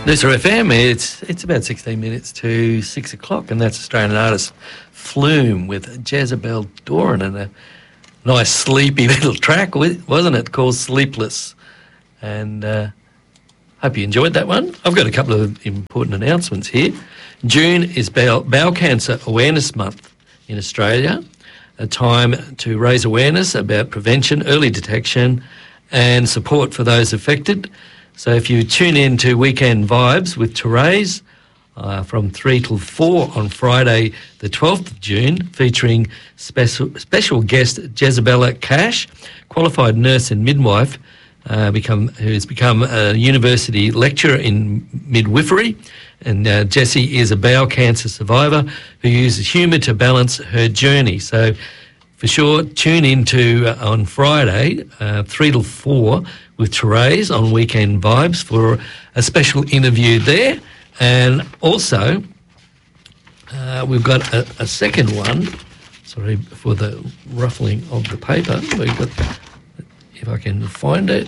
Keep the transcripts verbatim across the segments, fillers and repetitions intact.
Noosa F M, it's it's about sixteen minutes to six o'clock, and that's Australian artist Flume with Jezebel Doran, and a nice sleepy little track, wasn't it, called Sleepless. And uh, hope you enjoyed that one. I've got a couple of important announcements here. June is Bowel, Bowel Cancer Awareness Month in Australia, a time to raise awareness about prevention, early detection and support for those affected. So if you tune in to Weekend Vibes with Therese uh, from three till four on Friday the twelfth of June, featuring special special guest Jezebella Cash, qualified nurse and midwife, uh, become who's become a university lecturer in midwifery. And uh, Jessie is a bowel cancer survivor who uses humour to balance her journey. So for sure, tune in to uh, on Friday, uh, three till four, with Therese on Weekend Vibes for a special interview there. And also, uh, we've got a, a second one. Sorry for the ruffling of the paper. We've got, if I can find it.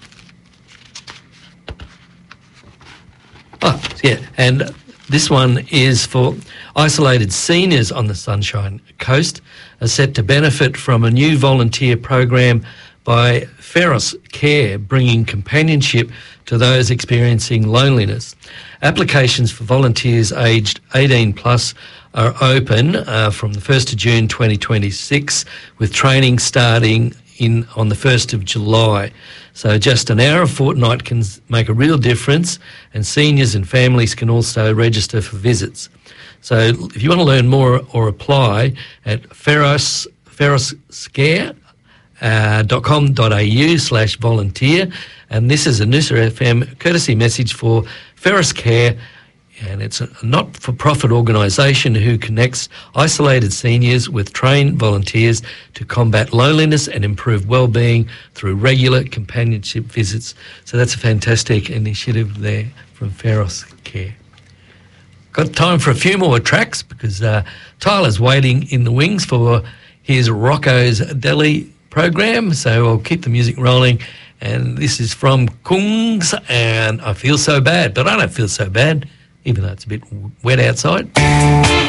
Oh, yeah, and this one is for isolated seniors on the Sunshine Coast, are set to benefit from a new volunteer program by Feros Care, bringing companionship to those experiencing loneliness. Applications for volunteers aged eighteen plus are open uh, from the first of June twenty twenty-six, with training starting in on the first of July. So just an hour a fortnight can make a real difference, and seniors and families can also register for visits. So if you want to learn more or apply at Feros, Feros Care, Uh, .com.au slash volunteer, and this is a Noosa F M courtesy message for Feros Care, and it's a not-for-profit organisation who connects isolated seniors with trained volunteers to combat loneliness and improve well-being through regular companionship visits. So that's a fantastic initiative there from Feros Care. Got time for a few more tracks because uh, Tyler's waiting in the wings for his Rocco's Deli program, so I'll keep the music rolling. And this is from Kungs, and I feel so bad, but I don't feel so bad, even though it's a bit wet outside.